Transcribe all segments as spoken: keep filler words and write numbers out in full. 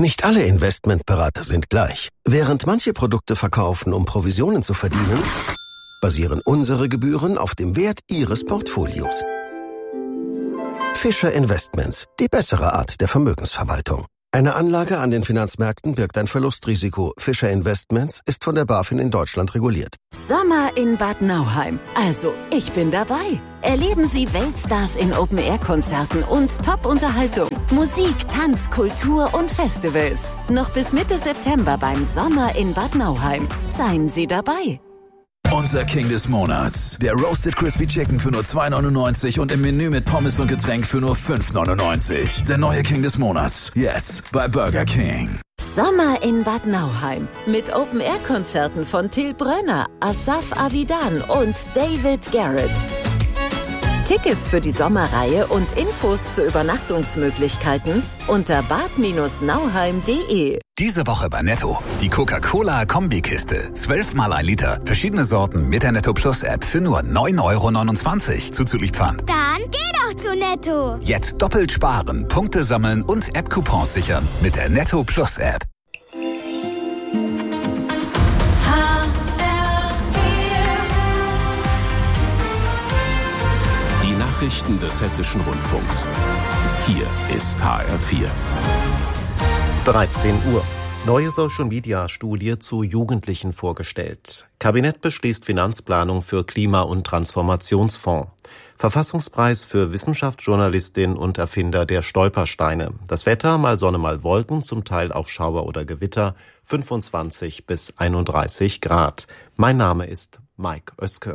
Nicht alle Investmentberater sind gleich. Während manche Produkte verkaufen, um Provisionen zu verdienen, basieren unsere Gebühren auf dem Wert Ihres Portfolios. Fischer Investments, die bessere Art der Vermögensverwaltung. Eine Anlage an den Finanzmärkten birgt ein Verlustrisiko. Fischer Investments ist von der BaFin in Deutschland reguliert. Sommer in Bad Nauheim. Also, ich bin dabei. Erleben Sie Weltstars in Open-Air-Konzerten und Top-Unterhaltung. Musik, Tanz, Kultur und Festivals. Noch bis Mitte September beim Sommer in Bad Nauheim. Seien Sie dabei. Unser King des Monats. Der Roasted Crispy Chicken für nur zwei neunundneunzig und im Menü mit Pommes und Getränk für nur fünf neunundneunzig. Der neue King des Monats. Jetzt bei Burger King. Sommer in Bad Nauheim. Mit Open-Air-Konzerten von Till Brönner, Asaf Avidan und David Garrett. Tickets für die Sommerreihe und Infos zu Übernachtungsmöglichkeiten unter bad Bindestrich nauheim punkt de. Diese Woche bei Netto. Die Coca-Cola-Kombikiste. zwölf mal ein Liter. Verschiedene Sorten mit der Netto Plus App für nur neun Euro neunundzwanzig. Zuzüglich Pfand. Dann geh doch zu Netto. Jetzt doppelt sparen, Punkte sammeln und App-Coupons sichern mit der Netto Plus App. Nachrichten des Hessischen Rundfunks. Hier ist H R vier. dreizehn Uhr. Neue Social-Media-Studie zu Jugendlichen vorgestellt. Kabinett beschließt Finanzplanung für Klima- und Transformationsfonds. Verfassungspreis für Wissenschaftsjournalistin und Erfinder der Stolpersteine. Das Wetter, mal Sonne, mal Wolken, zum Teil auch Schauer oder Gewitter, fünfundzwanzig bis einunddreißig Grad. Mein Name ist Mike Oeske.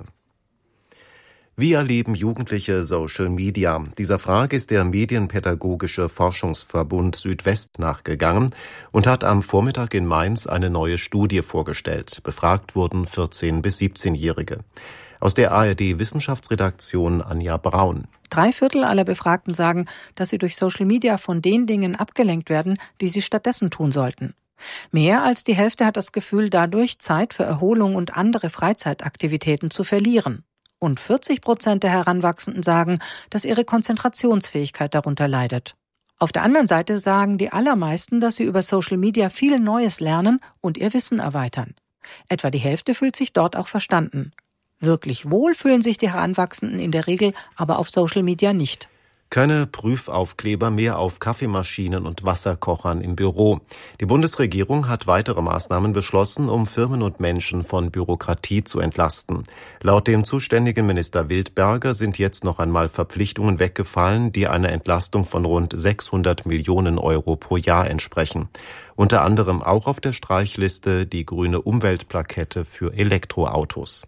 Wie erleben Jugendliche Social Media? Dieser Frage ist der Medienpädagogische Forschungsverbund Südwest nachgegangen und hat am Vormittag in Mainz eine neue Studie vorgestellt. Befragt wurden vierzehn- bis siebzehnjährige. Aus der A R D-Wissenschaftsredaktion Anja Braun. Drei Viertel aller Befragten sagen, dass sie durch Social Media von den Dingen abgelenkt werden, die sie stattdessen tun sollten. Mehr als die Hälfte hat das Gefühl, dadurch Zeit für Erholung und andere Freizeitaktivitäten zu verlieren. Und vierzig Prozent der Heranwachsenden sagen, dass ihre Konzentrationsfähigkeit darunter leidet. Auf der anderen Seite sagen die allermeisten, dass sie über Social Media viel Neues lernen und ihr Wissen erweitern. Etwa die Hälfte fühlt sich dort auch verstanden. Wirklich wohl fühlen sich die Heranwachsenden in der Regel aber auf Social Media nicht. Keine Prüfaufkleber mehr auf Kaffeemaschinen und Wasserkochern im Büro. Die Bundesregierung hat weitere Maßnahmen beschlossen, um Firmen und Menschen von Bürokratie zu entlasten. Laut dem zuständigen Minister Wildberger sind jetzt noch einmal Verpflichtungen weggefallen, die einer Entlastung von rund sechshundert Millionen Euro pro Jahr entsprechen. Unter anderem auch auf der Streichliste die grüne Umweltplakette für Elektroautos.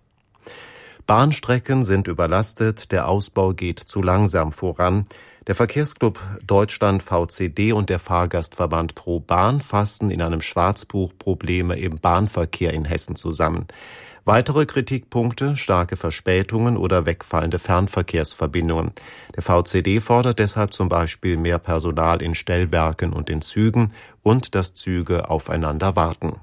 Bahnstrecken sind überlastet, der Ausbau geht zu langsam voran. Der Verkehrsclub Deutschland V C D und der Fahrgastverband Pro Bahn fassen in einem Schwarzbuch Probleme im Bahnverkehr in Hessen zusammen. Weitere Kritikpunkte: starke Verspätungen oder wegfallende Fernverkehrsverbindungen. Der V C D fordert deshalb zum Beispiel mehr Personal in Stellwerken und in Zügen und dass Züge aufeinander warten.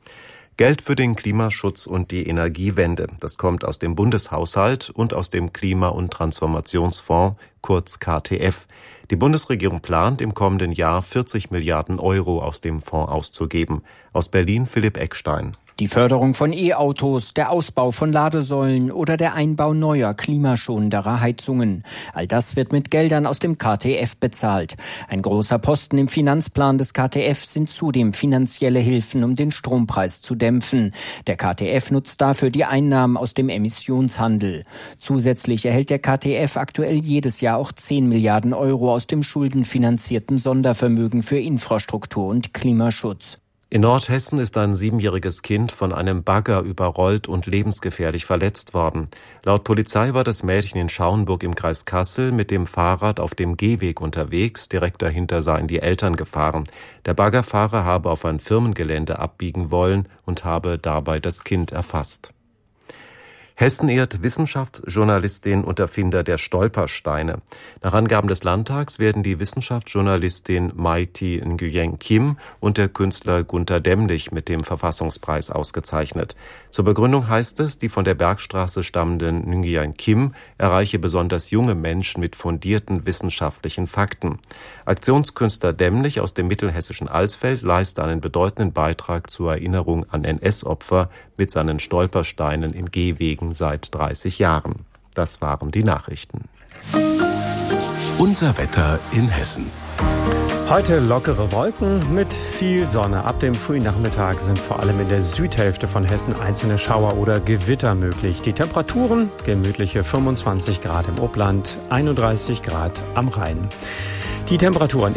Geld für den Klimaschutz und die Energiewende. Das kommt aus dem Bundeshaushalt und aus dem Klima- und Transformationsfonds, kurz K T F. Die Bundesregierung plant, im kommenden Jahr vierzig Milliarden Euro aus dem Fonds auszugeben. Aus Berlin Philipp Eckstein. Die Förderung von E-Autos, der Ausbau von Ladesäulen oder der Einbau neuer, klimaschonenderer Heizungen. All das wird mit Geldern aus dem K T F bezahlt. Ein großer Posten im Finanzplan des K T F sind zudem finanzielle Hilfen, um den Strompreis zu dämpfen. Der K T F nutzt dafür die Einnahmen aus dem Emissionshandel. Zusätzlich erhält der K T F aktuell jedes Jahr auch zehn Milliarden Euro aus dem schuldenfinanzierten Sondervermögen für Infrastruktur und Klimaschutz. In Nordhessen ist ein siebenjähriges Kind von einem Bagger überrollt und lebensgefährlich verletzt worden. Laut Polizei war das Mädchen in Schauenburg im Kreis Kassel mit dem Fahrrad auf dem Gehweg unterwegs. Direkt dahinter seien die Eltern gefahren. Der Baggerfahrer habe auf ein Firmengelände abbiegen wollen und habe dabei das Kind erfasst. Hessen ehrt Wissenschaftsjournalistin und Erfinder der Stolpersteine. Nach Angaben des Landtags werden die Wissenschaftsjournalistin Maiti Nguyen Kim und der Künstler Gunter Dämmlich mit dem Verfassungspreis ausgezeichnet. Zur Begründung heißt es, die von der Bergstraße stammenden Nguyen Kim erreiche besonders junge Menschen mit fundierten wissenschaftlichen Fakten. Aktionskünstler Dämmlich aus dem mittelhessischen Alsfeld leiste einen bedeutenden Beitrag zur Erinnerung an N S-Opfer mit seinen Stolpersteinen in Gehwegen seit dreißig Jahren. Das waren die Nachrichten. Unser Wetter in Hessen. Heute lockere Wolken mit viel Sonne. Ab dem frühen Nachmittag sind vor allem in der Südhälfte von Hessen einzelne Schauer oder Gewitter möglich. Die Temperaturen gemütliche fünfundzwanzig Grad im Upland, einunddreißig Grad am Rhein. Die Temperaturen